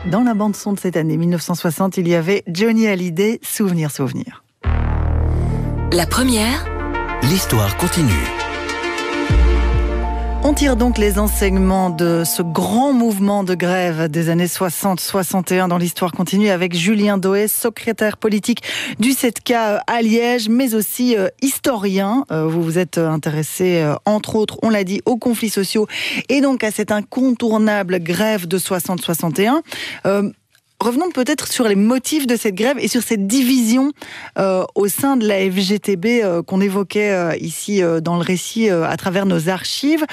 Dans la bande-son de cette année 1960, il y avait Johnny Hallyday, Souvenir, Souvenir. La première, l'histoire continue. On tire donc les enseignements de ce grand mouvement de grève des années 60-61 dans l'histoire continue avec Julien Dauet, secrétaire politique du 7K à Liège, mais aussi historien. Vous vous êtes intéressé, entre autres, on l'a dit, aux conflits sociaux et donc à cette incontournable grève de 60-61. Revenons peut-être sur les motifs de cette grève et sur cette division au sein de la FGTB qu'on évoquait ici dans le récit à travers nos archives.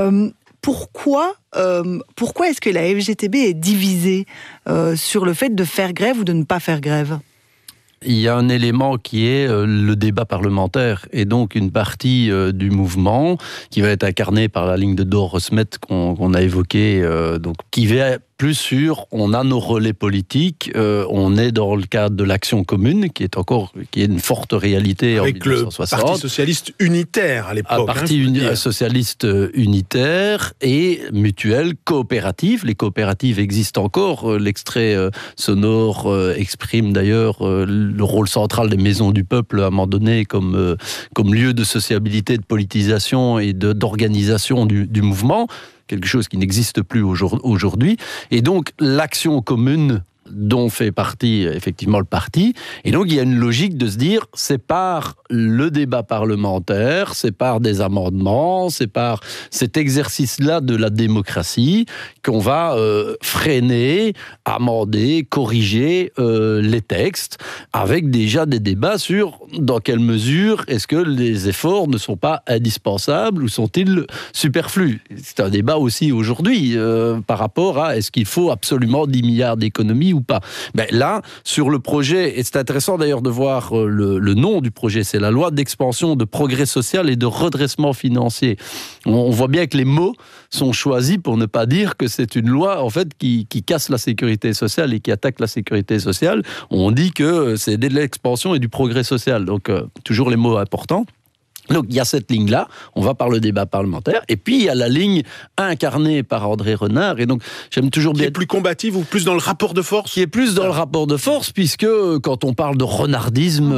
Pourquoi est-ce que la FGTB est divisée sur le fait de faire grève ou de ne pas faire grève ? Il y a un élément qui est le débat parlementaire et donc une partie du mouvement qui va être incarnée par la ligne de Dore Rosmet qu'on a évoquée, donc qui va plus sur, on a nos relais politiques, on est dans le cadre de l'action commune, qui est une forte réalité avec en 1960. Le Parti socialiste unitaire à l'époque. Parti socialiste unitaire et mutuelle coopérative. Les coopératives existent encore. L'extrait sonore exprime d'ailleurs le rôle central des maisons du peuple à un moment donné comme lieu de sociabilité, de politisation et d'organisation du mouvement. Quelque chose qui n'existe plus aujourd'hui. Et donc, l'action commune dont fait partie effectivement le parti. Et donc, il y a une logique de se dire, c'est par le débat parlementaire, c'est par des amendements, c'est par cet exercice-là de la démocratie qu'on va freiner, amender, corriger les textes, avec déjà des débats sur dans quelle mesure est-ce que les efforts ne sont pas indispensables ou sont-ils superflus. C'est un débat aussi aujourd'hui par rapport à est-ce qu'il faut absolument 10 milliards d'économies ou pas. Ben là, sur le projet, et c'est intéressant d'ailleurs de voir le nom du projet, c'est la loi d'expansion, de progrès social et de redressement financier. On voit bien que les mots sont choisis pour ne pas dire que c'est une loi en fait qui casse la sécurité sociale et qui attaque la sécurité sociale. On dit que c'est de l'expansion et du progrès social. Donc toujours les mots importants. Donc il y a cette ligne-là, on va par le débat parlementaire, et puis il y a la ligne incarnée par André Renard, et donc j'aime toujours bien... Qui est plus combative ou plus dans le rapport de force ? Qui est plus dans le rapport de force, puisque quand on parle de renardisme,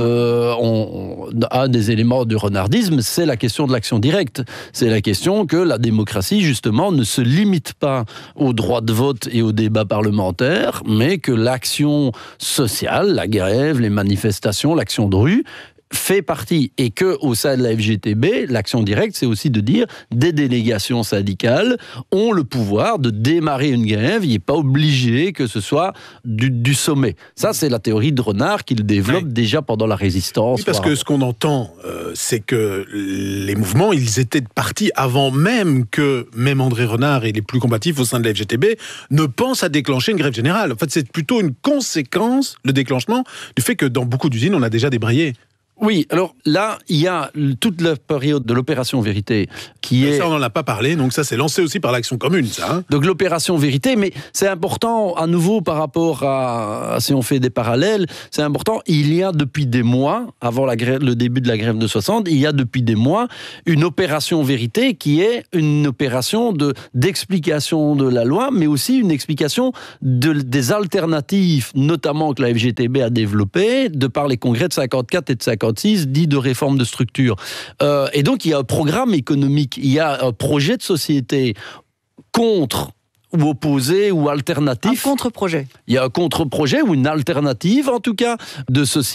un des éléments du renardisme, c'est la question de l'action directe. C'est la question que la démocratie, justement, ne se limite pas au droit de vote et au débat parlementaire, mais que l'action sociale, la grève, les manifestations, l'action de rue, fait partie, et que au sein de la FGTB, l'action directe, c'est aussi de dire des délégations syndicales ont le pouvoir de démarrer une grève, il n'est pas obligé que ce soit du sommet. Ça, c'est la théorie de Renard qu'il développe déjà pendant la Résistance. Oui, parce que ce qu'on entend, c'est que les mouvements, ils étaient partis avant même que même André Renard et les plus combatifs au sein de la FGTB ne pensent à déclencher une grève générale. En fait, c'est plutôt une conséquence, le déclenchement, du fait que dans beaucoup d'usines, on a déjà débrayé. Oui, alors là, il y a toute la période de l'opération Vérité qui est... Ça, on n'en a pas parlé, donc ça, c'est lancé aussi par l'action commune, ça. Hein. Donc l'opération Vérité, mais c'est important, à nouveau, par rapport à si on fait des parallèles, c'est important, il y a depuis des mois, avant le début de la grève de 60, il y a depuis des mois une opération Vérité qui est une opération d'explication de la loi, mais aussi une explication des alternatives, notamment que la FGTB a développées, de par les congrès de 54 et de 56, dit de réforme de structure. Et donc, il y a un programme économique, il y a un projet de société contre ou opposé ou alternatif. Un contre-projet. Il y a un contre-projet ou une alternative, en tout cas, de société.